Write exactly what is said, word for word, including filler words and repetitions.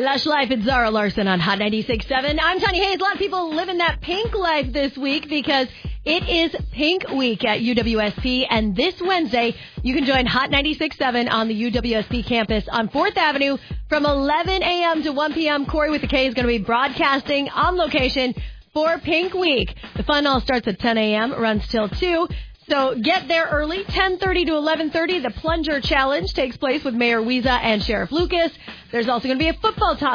Lush Life, it's Zara Larson on Hot ninety-six point seven. I'm Tanya Hayes. A lot of people living that pink life this week because it is Pink Week at U W S P. And this Wednesday, you can join Hot ninety-six point seven on the U W S P campus on fourth Avenue from eleven a.m. to one p.m. Corey with the K is going to be broadcasting on location for Pink Week. The fun all starts at ten a.m., runs till two. So get there early, ten thirty to eleven thirty. The Plunger Challenge takes place with Mayor Wiesa and Sheriff Lucas. There's also going to be a football toss